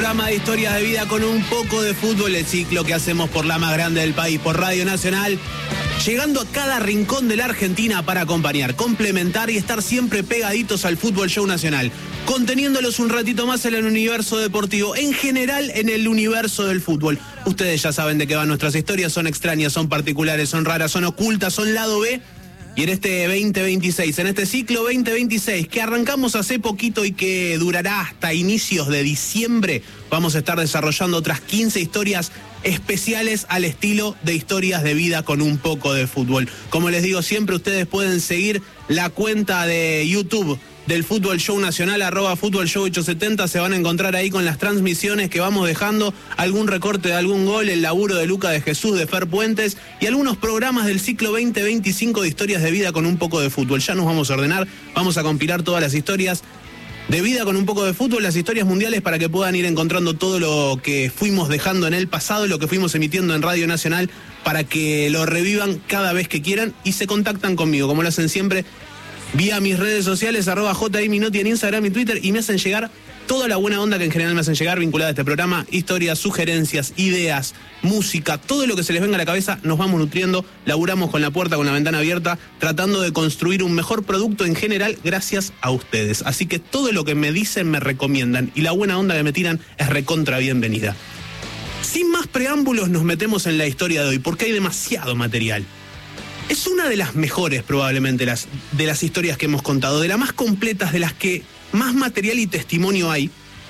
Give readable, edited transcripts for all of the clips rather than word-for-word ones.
programa de historias de vida con un poco de fútbol, el ciclo que hacemos por la más grande del país, por Radio Nacional, llegando a cada rincón de la Argentina para acompañar, complementar y estar siempre pegaditos al fútbol show nacional, conteniéndolos un ratito más en el universo deportivo, en general en el universo del fútbol. Ustedes ya saben de qué van nuestras historias, son extrañas, son particulares, son raras, son ocultas, son lado B. Y en este 2026, en este ciclo 2026, que arrancamos hace poquito y que durará hasta inicios de diciembre, vamos a estar desarrollando otras 15 historias especiales al estilo de historias de vida con un poco de fútbol. Como les digo siempre, ustedes pueden seguir la cuenta de YouTube del Fútbol Show Nacional, @Fútbol Show 870, se van a encontrar ahí con las transmisiones que vamos dejando, algún recorte de algún gol, el laburo de Luca de Jesús, de Fer Puentes y algunos programas del ciclo 2025 de historias de vida con un poco de fútbol. Ya nos vamos a ordenar, vamos a compilar todas las historias de vida con un poco de fútbol, las historias mundiales, para que puedan ir encontrando todo lo que fuimos dejando en el pasado, lo que fuimos emitiendo en Radio Nacional, para que lo revivan cada vez que quieran y se contactan conmigo, como lo hacen siempre, vía mis redes sociales, @JMinotti en Instagram y Twitter, y me hacen llegar toda la buena onda que en general me hacen llegar vinculada a este programa, historias, sugerencias, ideas, música, todo lo que se les venga a la cabeza, nos vamos nutriendo, laburamos con la puerta, con la ventana abierta, tratando de construir un mejor producto en general gracias a ustedes. Así que todo lo que me dicen, me recomiendan, y la buena onda que me tiran es recontra bienvenida. Sin más preámbulos nos metemos en la historia de hoy, porque hay demasiado material. Es una de las mejores, probablemente, de las historias que hemos contado, de las más completas, de las que más material y testimonio hay.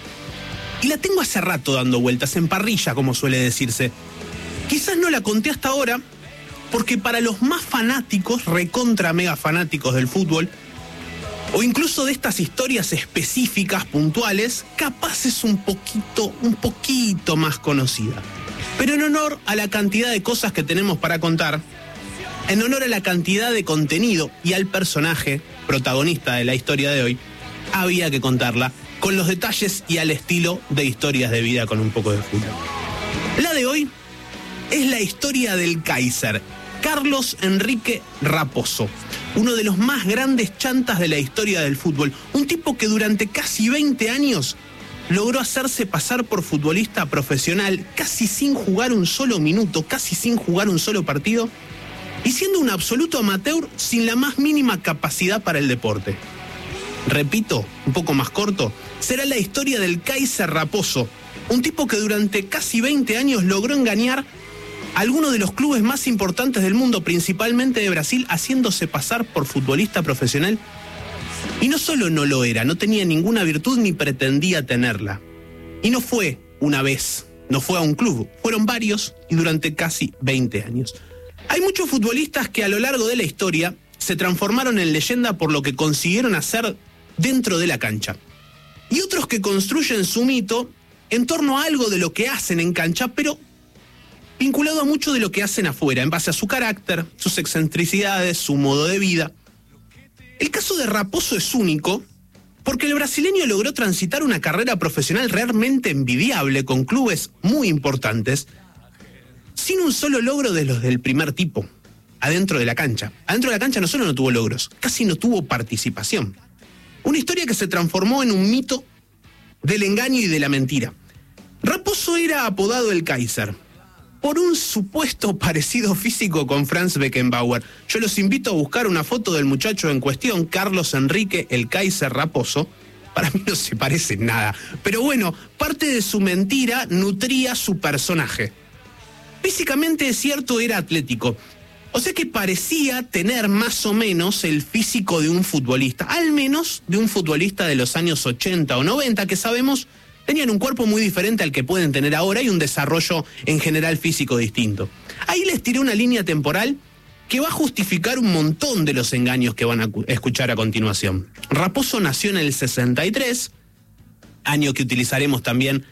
Y la tengo hace rato dando vueltas, en parrilla, como suele decirse. Quizás no la conté hasta ahora, porque para los más fanáticos, recontra mega fanáticos del fútbol, o incluso de estas historias específicas, puntuales, capaz es un poquito más conocida. Pero en honor a la cantidad de cosas que tenemos para contar, en honor a la cantidad de contenido y al personaje protagonista de la historia de hoy, había que contarla con los detalles y al estilo de historias de vida con un poco de fútbol. La de hoy es la historia del Kaiser, Carlos Enrique Raposo, uno de los más grandes chantas de la historia del fútbol, un tipo que durante casi 20 años logró hacerse pasar por futbolista profesional casi sin jugar un solo minuto, casi sin jugar un solo partido, y siendo un absoluto amateur sin la más mínima capacidad para el deporte. Repito, un poco más corto, será la historia del Kaiser Raposo, un tipo que durante casi 20 años logró engañar a algunos de los clubes más importantes del mundo, principalmente de Brasil, haciéndose pasar por futbolista profesional. Y no solo no lo era, no tenía ninguna virtud ni pretendía tenerla. Y no fue una vez, no fue a un club, fueron varios y durante casi 20 años. Hay muchos futbolistas que a lo largo de la historia se transformaron en leyenda por lo que consiguieron hacer dentro de la cancha. Y otros que construyen su mito en torno a algo de lo que hacen en cancha, pero vinculado a mucho de lo que hacen afuera, en base a su carácter, sus excentricidades, su modo de vida. El caso de Raposo es único porque el brasileño logró transitar una carrera profesional realmente envidiable con clubes muy importantes, sin un solo logro de los del primer tipo, adentro de la cancha. Adentro de la cancha no solo no tuvo logros, casi no tuvo participación. Una historia que se transformó en un mito del engaño y de la mentira. Raposo era apodado el Kaiser por un supuesto parecido físico con Franz Beckenbauer. Yo los invito a buscar una foto del muchacho en cuestión, Carlos Enrique el Kaiser Raposo. Para mí no se parece en nada, pero bueno, parte de su mentira nutría su personaje. Físicamente, es cierto, era atlético. O sea que parecía tener más o menos el físico de un futbolista, al menos de un futbolista de los años 80 o 90, que sabemos tenían un cuerpo muy diferente al que pueden tener ahora y un desarrollo en general físico distinto. Ahí les tiré una línea temporal que va a justificar un montón de los engaños que van a escuchar a continuación. Raposo nació en el 63, año que utilizaremos también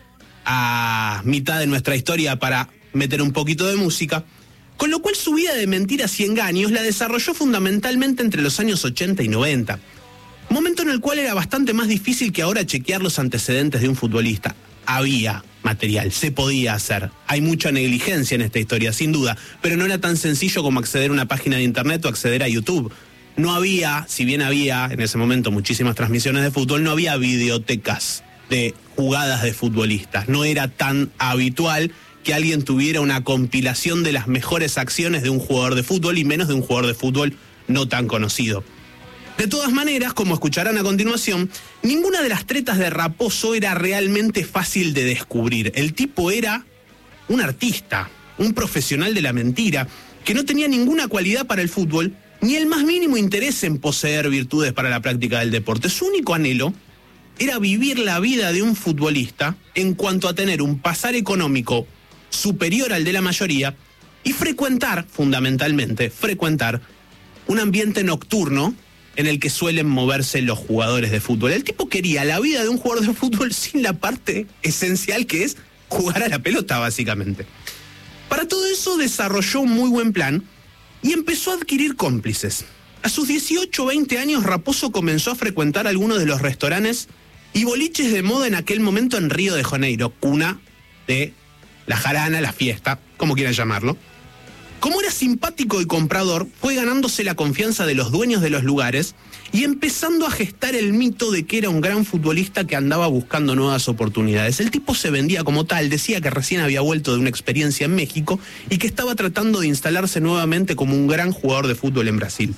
a mitad de nuestra historia para meter un poquito de música, con lo cual su vida de mentiras y engaños la desarrolló fundamentalmente entre los años 80 y 90, momento en el cual era bastante más difícil que ahora chequear los antecedentes de un futbolista. Había material, se podía hacer, hay mucha negligencia en esta historia, sin duda, pero no era tan sencillo como acceder a una página de internet o acceder a YouTube. No había, si bien había en ese momento muchísimas transmisiones de fútbol, no había videotecas de jugadas de futbolistas. No era tan habitual que alguien tuviera una compilación de las mejores acciones de un jugador de fútbol y menos de un jugador de fútbol no tan conocido. De todas maneras, como escucharán a continuación, ninguna de las tretas de Raposo era realmente fácil de descubrir. El tipo era un artista, un profesional de la mentira, que no tenía ninguna cualidad para el fútbol, ni el más mínimo interés en poseer virtudes para la práctica del deporte. Su único anhelo era vivir la vida de un futbolista en cuanto a tener un pasar económico superior al de la mayoría y fundamentalmente, frecuentar un ambiente nocturno en el que suelen moverse los jugadores de fútbol. El tipo quería la vida de un jugador de fútbol sin la parte esencial que es jugar a la pelota, básicamente. Para todo eso desarrolló un muy buen plan y empezó a adquirir cómplices. A sus 18 o 20 años, Raposo comenzó a frecuentar algunos de los restaurantes y boliches de moda en aquel momento en Río de Janeiro, cuna de la jarana, la fiesta, como quieran llamarlo. Como era simpático y comprador, fue ganándose la confianza de los dueños de los lugares y empezando a gestar el mito de que era un gran futbolista que andaba buscando nuevas oportunidades. El tipo se vendía como tal, decía que recién había vuelto de una experiencia en México y que estaba tratando de instalarse nuevamente como un gran jugador de fútbol en Brasil.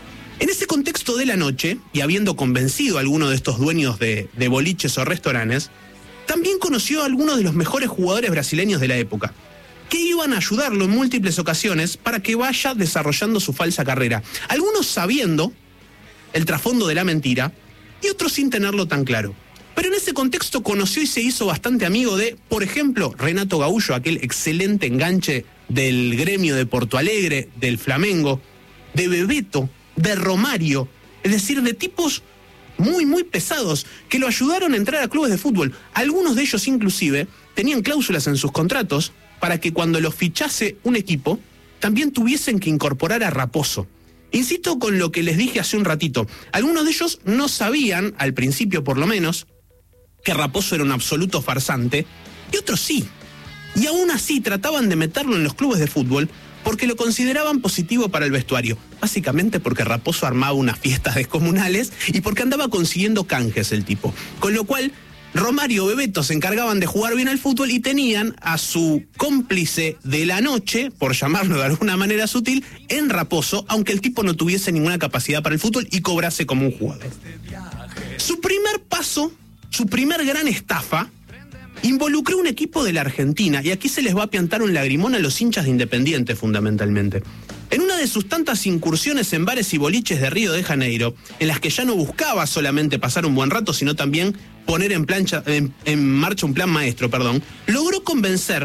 En ese contexto de la noche, y habiendo convencido a alguno de estos dueños de boliches o restaurantes, también conoció a algunos de los mejores jugadores brasileños de la época, que iban a ayudarlo en múltiples ocasiones para que vaya desarrollando su falsa carrera. Algunos sabiendo el trasfondo de la mentira y otros sin tenerlo tan claro. Pero en ese contexto conoció y se hizo bastante amigo de, por ejemplo, Renato Gaúcho, aquel excelente enganche del gremio de Porto Alegre, del Flamengo, de Bebeto, de Romario, es decir, de tipos muy, muy pesados que lo ayudaron a entrar a clubes de fútbol. Algunos de ellos inclusive tenían cláusulas en sus contratos para que cuando los fichase un equipo, también tuviesen que incorporar a Raposo. Insisto con lo que les dije hace un ratito, algunos de ellos no sabían, al principio por lo menos, que Raposo era un absoluto farsante, y otros sí. Y aún así trataban de meterlo en los clubes de fútbol porque lo consideraban positivo para el vestuario, básicamente porque Raposo armaba unas fiestas descomunales y porque andaba consiguiendo canjes el tipo. Con lo cual, Romario, Bebeto se encargaban de jugar bien al fútbol y tenían a su cómplice de la noche, por llamarlo de alguna manera sutil, en Raposo, aunque el tipo no tuviese ninguna capacidad para el fútbol y cobrase como un jugador. Su primer paso, su primer gran estafa, involucró un equipo de la Argentina, y aquí se les va a piantar un lagrimón a los hinchas de Independiente fundamentalmente. En una de sus tantas incursiones en bares y boliches de Río de Janeiro, en las que ya no buscaba solamente pasar un buen rato, sino también poner en marcha un plan maestro, logró convencer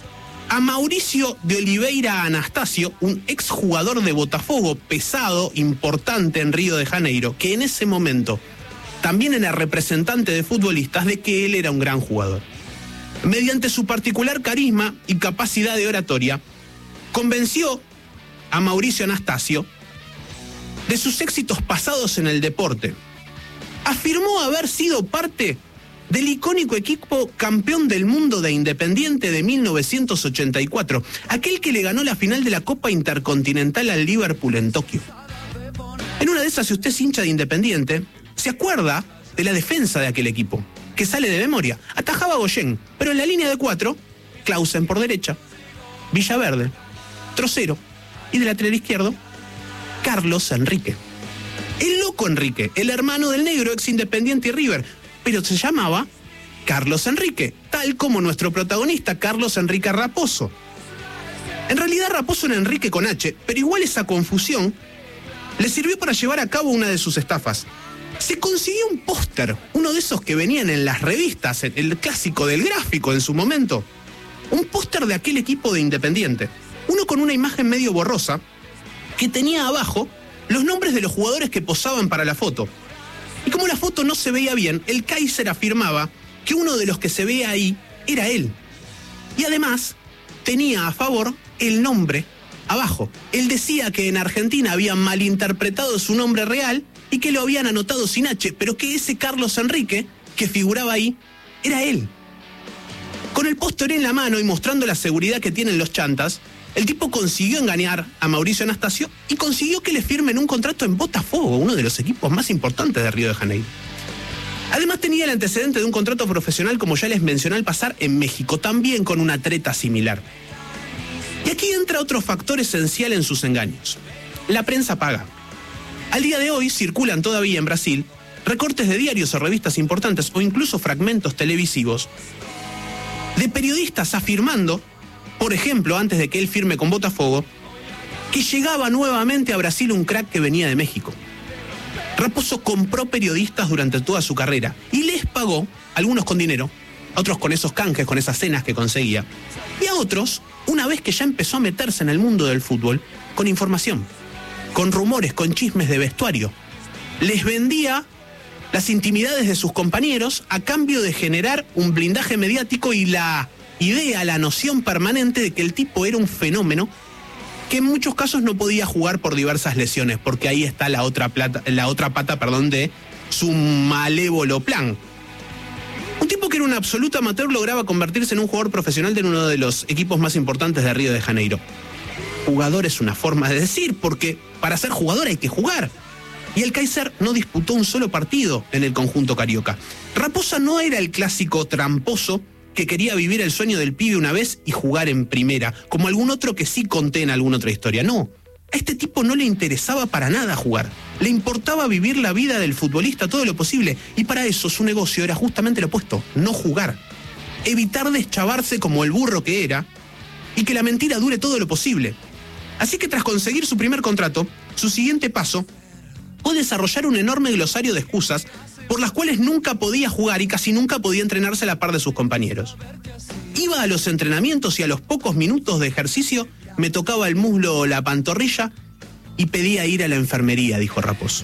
a Mauricio de Oliveira Anastasio, un exjugador de Botafogo pesado, importante en Río de Janeiro, que en ese momento también era representante de futbolistas, de que él era un gran jugador. Mediante su particular carisma y capacidad de oratoria, convenció a Mauricio Anastasio de sus éxitos pasados en el deporte. Afirmó haber sido parte del icónico equipo campeón del mundo de Independiente de 1984, aquel que le ganó la final de la Copa Intercontinental al Liverpool en Tokio. En una de esas, si usted es hincha de Independiente, se acuerda de la defensa de aquel equipo, que sale de memoria. Atajaba a Goyen, pero en la línea de 4, Clausen por derecha, Villaverde, Trocero, y del lateral izquierdo, Carlos Enrique. El loco Enrique, el hermano del negro, ex Independiente y River, pero se llamaba Carlos Enrique, tal como nuestro protagonista, Carlos Enrique Raposo. En realidad Raposo era Enrique con H, pero igual esa confusión le sirvió para llevar a cabo una de sus estafas. Se consiguió un póster, uno de esos que venían en las revistas, el clásico del gráfico en su momento. Un póster de aquel equipo de Independiente. Uno con una imagen medio borrosa, que tenía abajo los nombres de los jugadores que posaban para la foto. Y como la foto no se veía bien, el Kaiser afirmaba que uno de los que se veía ahí era él. Y además, tenía a favor el nombre abajo. Él decía que en Argentina habían malinterpretado su nombre real y que lo habían anotado sin H, pero que ese Carlos Enrique, que figuraba ahí, era él. Con el póster en la mano y mostrando la seguridad que tienen los chantas, el tipo consiguió engañar a Mauricio Anastasio y consiguió que le firmen un contrato en Botafogo, uno de los equipos más importantes de Río de Janeiro. Además tenía el antecedente de un contrato profesional, como ya les mencioné al pasar, en México, también con una treta similar. Y aquí entra otro factor esencial en sus engaños: la prensa paga. Al día de hoy circulan todavía en Brasil recortes de diarios o revistas importantes o incluso fragmentos televisivos de periodistas afirmando, por ejemplo, antes de que él firme con Botafogo, que llegaba nuevamente a Brasil un crack que venía de México. Raposo compró periodistas durante toda su carrera y les pagó, algunos con dinero, otros con esos canjes, con esas cenas que conseguía, y a otros, una vez que ya empezó a meterse en el mundo del fútbol, con información, con rumores, con chismes de vestuario. Les vendía las intimidades de sus compañeros a cambio de generar un blindaje mediático y la idea, la noción permanente de que el tipo era un fenómeno que en muchos casos no podía jugar por diversas lesiones, porque ahí está la otra pata de su malévolo plan. Un tipo que era un absoluto amateur lograba convertirse en un jugador profesional de uno de los equipos más importantes de Río de Janeiro. Jugador es una forma de decir, porque para ser jugador hay que jugar. Y el Kaiser no disputó un solo partido en el conjunto carioca. Raposo no era el clásico tramposo que quería vivir el sueño del pibe una vez y jugar en primera, como algún otro que sí conté en alguna otra historia. No, a este tipo no le interesaba para nada jugar. Le importaba vivir la vida del futbolista todo lo posible, y para eso su negocio era justamente lo opuesto: no jugar. Evitar deschavarse como el burro que era y que la mentira dure todo lo posible. Así que tras conseguir su primer contrato, su siguiente paso fue desarrollar un enorme glosario de excusas por las cuales nunca podía jugar y casi nunca podía entrenarse a la par de sus compañeros. Iba a los entrenamientos y a los pocos minutos de ejercicio me tocaba el muslo o la pantorrilla y pedía ir a la enfermería, dijo Raposo.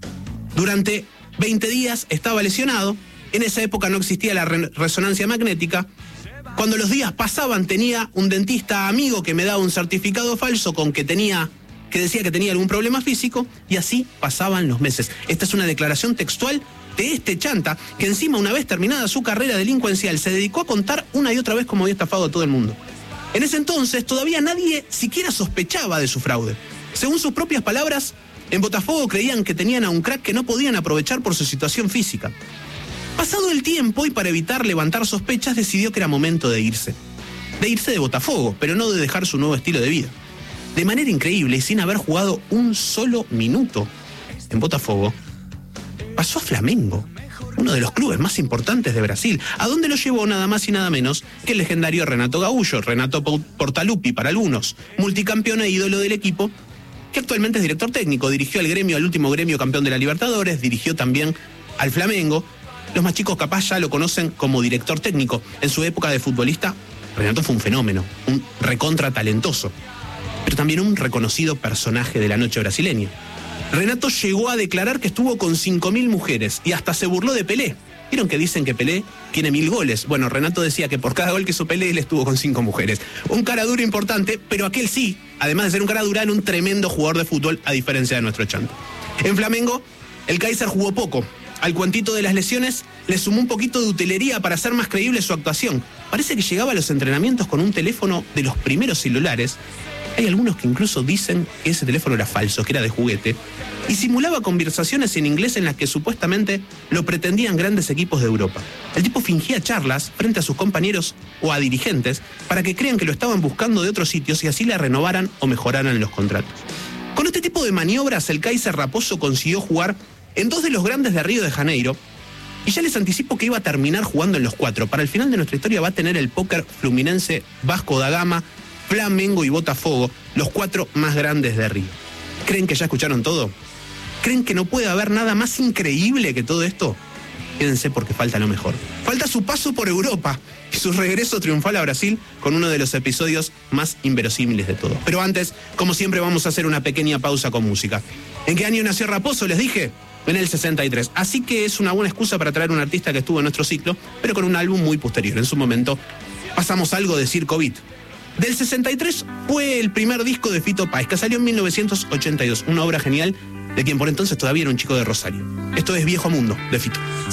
Durante 20 días estaba lesionado. En esa época no existía la resonancia magnética. Cuando los días pasaban tenía un dentista amigo que me daba un certificado falso con que decía que tenía algún problema físico, y así pasaban los meses. Esta es una declaración textual de este chanta, que encima, una vez terminada su carrera delincuencial, se dedicó a contar una y otra vez cómo había estafado a todo el mundo. En ese entonces todavía nadie siquiera sospechaba de su fraude. Según sus propias palabras, en Botafogo creían que tenían a un crack que no podían aprovechar por su situación física. Pasado el tiempo y para evitar levantar sospechas, decidió que era momento de irse. De irse de Botafogo, pero no de dejar su nuevo estilo de vida. De manera increíble y sin haber jugado un solo minuto en Botafogo, pasó a Flamengo, uno de los clubes más importantes de Brasil, a donde lo llevó nada más y nada menos que el legendario Renato Gaúcho, Renato Portaluppi para algunos, multicampeón e ídolo del equipo, que actualmente es director técnico. Dirigió al Gremio, al último Gremio campeón de la Libertadores, dirigió también al Flamengo. Los más chicos capaz ya lo conocen como director técnico. En su época de futbolista, Renato fue un fenómeno, un recontra talentoso, pero también un reconocido personaje de la noche brasileña. Renato llegó a declarar que estuvo con 5.000 mujeres y hasta se burló de Pelé. ¿Vieron que dicen que Pelé tiene 1.000 goles? Bueno, Renato decía que por cada gol que hizo Pelé, él estuvo con 5 mujeres. Un cara duro importante, pero aquel sí, además de ser un cara dura, era un tremendo jugador de fútbol, a diferencia de nuestro Chanta. En Flamengo, el Kaiser jugó poco. Al cuantito de las lesiones le sumó un poquito de utilería para hacer más creíble su actuación. Parece que llegaba a los entrenamientos con un teléfono de los primeros celulares. Hay algunos que incluso dicen que ese teléfono era falso, que era de juguete, y simulaba conversaciones en inglés en las que supuestamente lo pretendían grandes equipos de Europa. El tipo fingía charlas frente a sus compañeros o a dirigentes para que crean que lo estaban buscando de otros sitios y así le renovaran o mejoraran los contratos. Con este tipo de maniobras, el Kaiser Raposo consiguió jugar en 2 de los grandes de Río de Janeiro, y ya les anticipo que iba a terminar jugando en los 4. Para el final de nuestra historia va a tener el póker Fluminense, Vasco da Gama, Flamengo y Botafogo, los 4 más grandes de Río. ¿Creen que ya escucharon todo? ¿Creen que no puede haber nada más increíble que todo esto? Quédense porque falta lo mejor. Falta su paso por Europa y su regreso triunfal a Brasil con uno de los episodios más inverosímiles de todo. Pero antes, como siempre, vamos a hacer una pequeña pausa con música. ¿En qué año nació Raposo? Les dije, en el 63. Así que es una buena excusa para traer un artista que estuvo en nuestro ciclo, pero con un álbum muy posterior. En su momento pasamos algo de Circo Beat. Del 63 fue el primer disco de Fito Páez, que salió en 1982, una obra genial de quien por entonces todavía era un chico de Rosario. Esto es Viejo Mundo, de Fito.